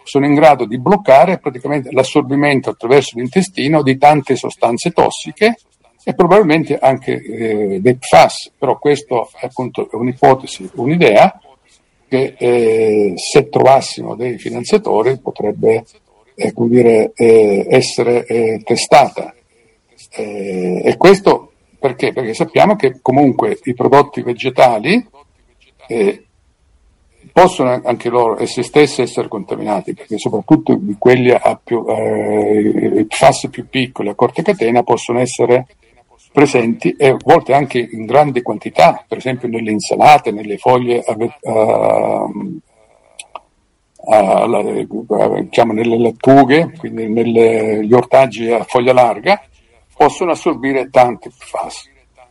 sono in grado di bloccare praticamente l'assorbimento attraverso l'intestino di tante sostanze tossiche e probabilmente anche dei PFAS, però questo è appunto un'ipotesi, un'idea che se trovassimo dei finanziatori potrebbe essere testata. E questo perché? Perché sappiamo che comunque i prodotti vegetali possono anche loro essi stessi essere contaminati, perché soprattutto di quelli i PFAS più piccoli a corta catena possono essere presenti e a volte anche in grandi quantità, per esempio nelle insalate, nelle foglie diciamo nelle lattughe, quindi negli ortaggi a foglia larga, possono assorbire tanti PFAS.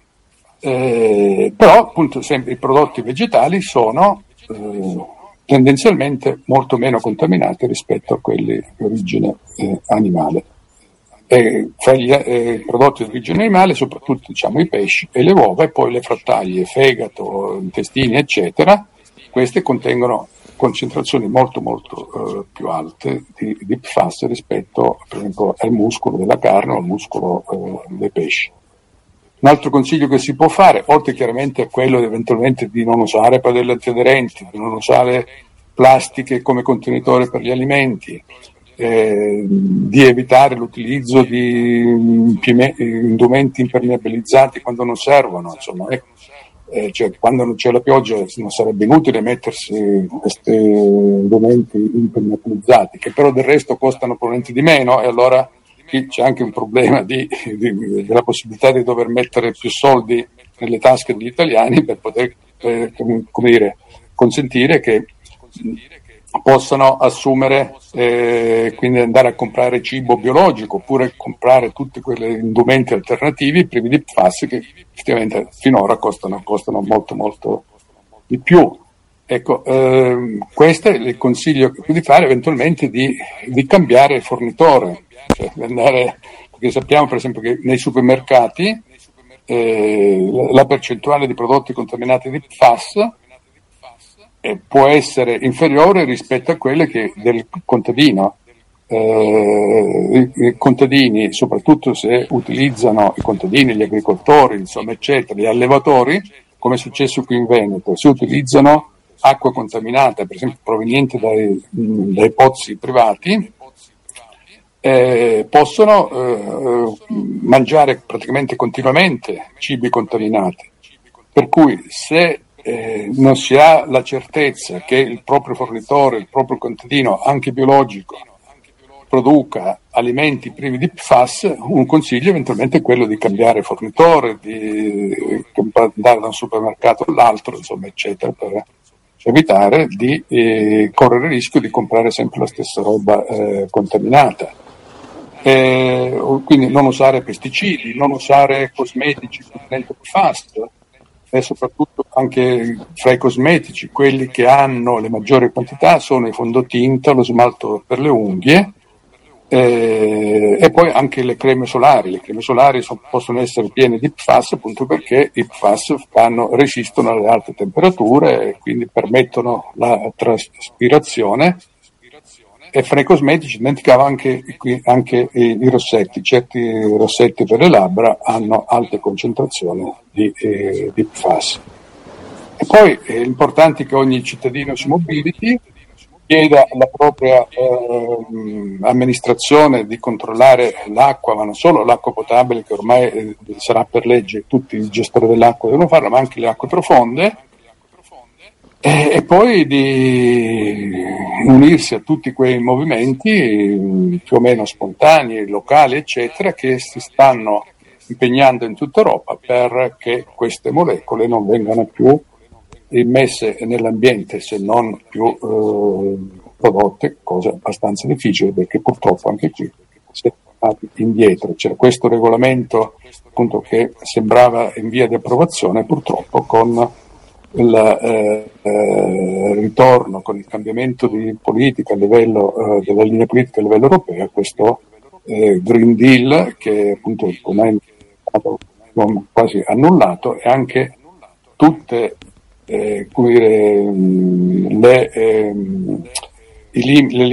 Però appunto sempre i prodotti vegetali sono tendenzialmente molto meno contaminati rispetto a quelli di origine animale. Fra i prodotti di origine animale soprattutto diciamo i pesci e le uova, e poi le frattaglie, fegato, intestini eccetera, queste contengono concentrazioni molto molto più alte di PFAS rispetto per esempio al muscolo della carne o al muscolo dei pesci. Un altro consiglio che si può fare, oltre chiaramente a quello eventualmente di non usare padelle antiaderenti, di non usare plastiche come contenitore per gli alimenti, di evitare l'utilizzo di indumenti impermeabilizzati quando non servono, insomma, cioè quando non c'è la pioggia non sarebbe inutile mettersi questi indumenti impermeabilizzati, che però del resto costano probabilmente di meno, e allora qui c'è anche un problema della possibilità di dover mettere più soldi nelle tasche degli italiani per poter consentire che possano assumere, quindi andare a comprare cibo biologico oppure comprare tutti quegli indumenti alternativi privi di PFAS che effettivamente finora costano molto molto di più. Ecco, questo è il consiglio di fare, eventualmente di cambiare fornitore, cioè perché sappiamo per esempio che nei supermercati la percentuale di prodotti contaminati di PFAS può essere inferiore rispetto a quelle del contadino. I contadini, soprattutto se utilizzano i contadini, gli agricoltori, insomma, eccetera, gli allevatori, come è successo qui in Veneto, se utilizzano acqua contaminata, per esempio proveniente dai pozzi privati, possono mangiare praticamente continuamente cibi contaminati. Per cui se non si ha la certezza che il proprio fornitore, il proprio contadino, anche biologico, produca alimenti privi di PFAS, un consiglio eventualmente è quello di cambiare fornitore, di andare da un supermercato all'altro, insomma, eccetera, per evitare di correre il rischio di comprare sempre la stessa roba contaminata. Quindi non usare pesticidi, non usare cosmetici contenenti PFAS, e soprattutto anche fra i cosmetici quelli che hanno le maggiori quantità sono i fondotinta, lo smalto per le unghie, e poi anche le creme solari possono essere piene di PFAS appunto perché i PFAS resistono alle alte temperature e quindi permettono la traspirazione. E fra i cosmetici dimenticavo anche i rossetti, certi rossetti per le labbra hanno alte concentrazioni di PFAS. E poi è importante che ogni cittadino si mobiliti, chieda alla propria amministrazione di controllare l'acqua, ma non solo l'acqua potabile che ormai sarà per legge, tutti i gestori dell'acqua devono farlo, ma anche le acque profonde, e poi di unirsi a tutti quei movimenti più o meno spontanei, locali, eccetera, che si stanno impegnando in tutta Europa perché queste molecole non vengano più immesse nell'ambiente se non più prodotte, cosa abbastanza difficile perché purtroppo anche qui si è tornati indietro. C'era questo regolamento appunto che sembrava in via di approvazione, purtroppo con il ritorno, con il cambiamento di politica a livello delle linee politiche a livello europeo, questo Green Deal che appunto ormai è stato quasi annullato, e anche tutte le